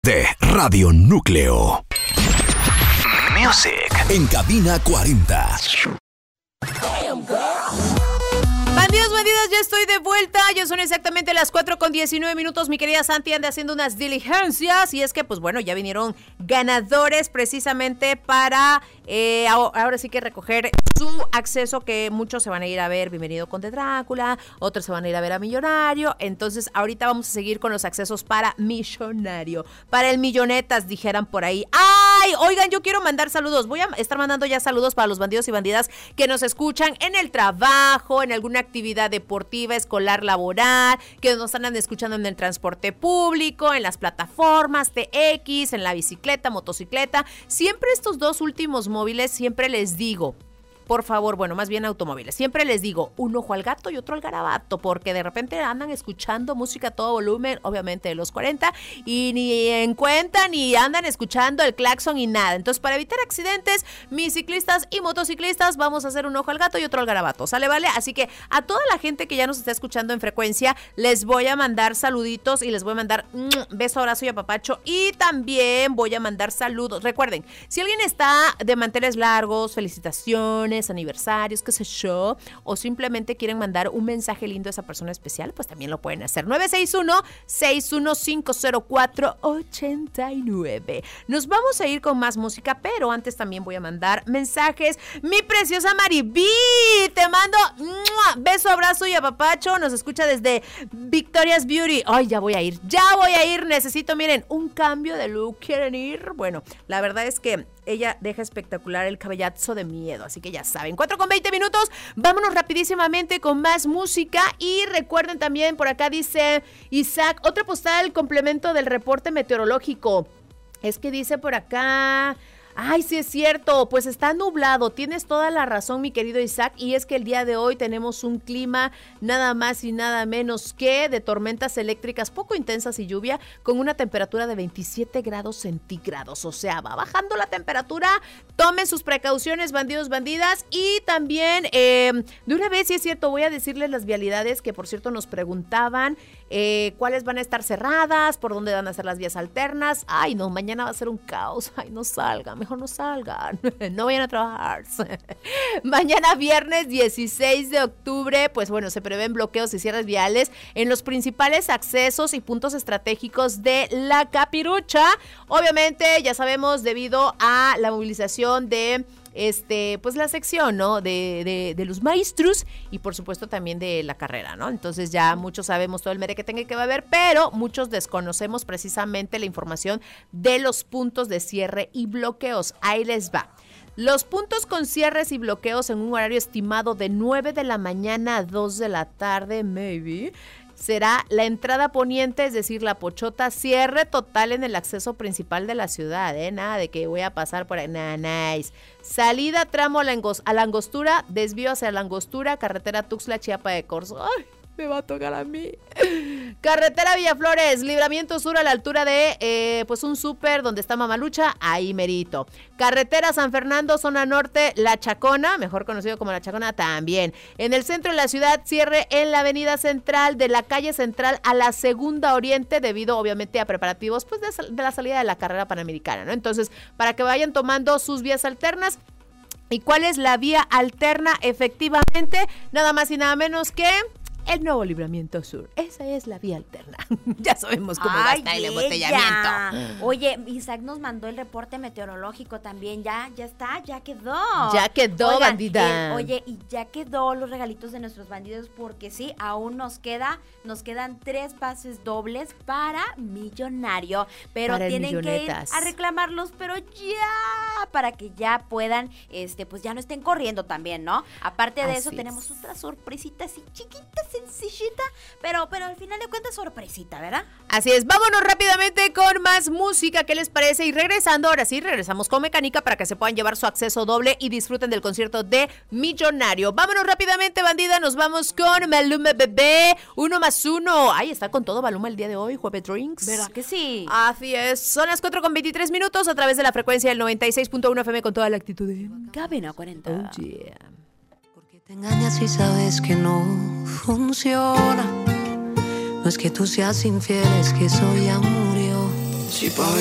De Radio Núcleo. Music en Cabina 40. Bandidos, ya estoy de vuelta. Ya son exactamente las 4:19. Mi querida Santi anda haciendo unas diligencias. Y es que, pues bueno, ya vinieron ganadores precisamente para ahora sí que recoger su acceso, que muchos se van a ir a ver Bienvenido Conde Drácula, otros se van a ir a ver a Millonario. Entonces, ahorita vamos a seguir con los accesos para Millonario. Para el Millonetas, dijeran por ahí. ¡Ay! Oigan, yo quiero mandar saludos. Voy a estar mandando ya saludos para los bandidos y bandidas que nos escuchan en el trabajo, en alguna actividad deportiva, escolar, laboral, que nos andan escuchando en el transporte público, en las plataformas TX, en la bicicleta, motocicleta. Siempre estos dos últimos móviles, siempre les digo, por favor, bueno, más bien automóviles, siempre les digo, un ojo al gato y otro al garabato, porque de repente andan escuchando música a todo volumen, obviamente de los 40, y ni en cuenta, ni andan escuchando el claxon y nada. Entonces, para evitar accidentes, mis ciclistas y motociclistas, vamos a hacer un ojo al gato y otro al garabato, ¿sale, vale? Así que a toda la gente que ya nos está escuchando en frecuencia, les voy a mandar saluditos y les voy a mandar beso, abrazo y apapacho, y también voy a mandar saludos. Recuerden, si alguien está de manteles largos, felicitaciones, aniversarios, qué sé yo, o simplemente quieren mandar un mensaje lindo a esa persona especial, pues también lo pueden hacer. 961-6150489. Nos vamos a ir con más música, pero antes también voy a mandar mensajes. Mi preciosa Maribí, te mando beso, abrazo y apapacho. Nos escucha desde Victoria's Beauty. Ay, ya voy a ir. Necesito, miren, un cambio de look. ¿Quieren ir? Bueno, la verdad es que ella deja espectacular el cabellazo de miedo, así que ya saben, 4:20. Vámonos rapidísimamente con más música. Y recuerden también, por acá dice Isaac, otra postal complemento del reporte meteorológico. Es que dice por acá... Ay, sí es cierto, pues está nublado, tienes toda la razón, mi querido Isaac, y es que el día de hoy tenemos un clima nada más y nada menos que de tormentas eléctricas poco intensas y lluvia, con una temperatura de 27 grados centígrados, o sea, va bajando la temperatura. Tomen sus precauciones, bandidos, bandidas, y también, de una vez, sí es cierto, voy a decirles las vialidades que, por cierto, nos preguntaban cuáles van a estar cerradas, por dónde van a ser las vías alternas. Ay, no, mañana va a ser un caos, ay, no salgan. Mejor no salgan, no vayan a trabajar. Mañana viernes 16 de octubre, pues bueno, se prevén bloqueos y cierres viales en los principales accesos y puntos estratégicos de la Capirucha. Obviamente, ya sabemos, debido a la movilización de pues la sección, ¿no? De los maestros y por supuesto también de la carrera, ¿no? Entonces ya muchos sabemos todo el merequetengue que va a haber, pero muchos desconocemos precisamente la información de los puntos de cierre y bloqueos. Ahí les va. Los puntos con cierres y bloqueos en un horario estimado de 9 de la mañana a 2 de la tarde, maybe, será la entrada poniente, es decir, la Pochota, cierre total en el acceso principal de la ciudad, nada de que voy a pasar por ahí, nada, nice. Salida tramo a la Angostura, desvío hacia la Angostura, carretera Tuxtla, Chiapa de Corzo. ¡Ay! Me va a tocar a mí. Carretera Villaflores, libramiento sur a la altura de pues un súper donde está Mamalucha, ahí merito. Carretera San Fernando, zona norte, La Chacona, mejor conocido como La Chacona también. En el centro de la ciudad, cierre en la avenida central, de la calle central a la segunda oriente, debido obviamente a preparativos pues de la salida de la carrera panamericana, ¿no? Entonces, para que vayan tomando sus vías alternas. ¿Y cuál es la vía alterna? Efectivamente, nada más y nada menos que el nuevo libramiento sur. Esa es la vía alterna. Ya sabemos cómo va a estar el embotellamiento. Oye, Isaac nos mandó el reporte meteorológico también. Ya está, ya quedó. Ya quedó, oigan, bandida. Oye, y ya quedó los regalitos de nuestros bandidos, porque sí, aún nos quedan 3 pases dobles para Millonario. Pero para tienen que ir a reclamarlos, pero ya, para que ya puedan, pues ya no estén corriendo también, ¿no? Aparte de eso, tenemos otra sorpresita así chiquita, sencillita, pero al final de cuentas sorpresita, ¿verdad? Así es, vámonos rápidamente con más música, ¿qué les parece? Y regresando, ahora sí, regresamos con Mecánica para que se puedan llevar su acceso doble y disfruten del concierto de Millonario. Vámonos rápidamente, bandida, nos vamos con Maluma Bebé, 1+1. Ahí está con todo Maluma el día de hoy, Jueves Drinks. ¿Verdad que sí? Así es, son las 4:23 a través de la frecuencia del 96.1 FM con toda la actitud de Cabina 40. Oh, yeah. Te engañas y sabes que no funciona. No es que tú seas infiel, es que eso ya murió. Si pa'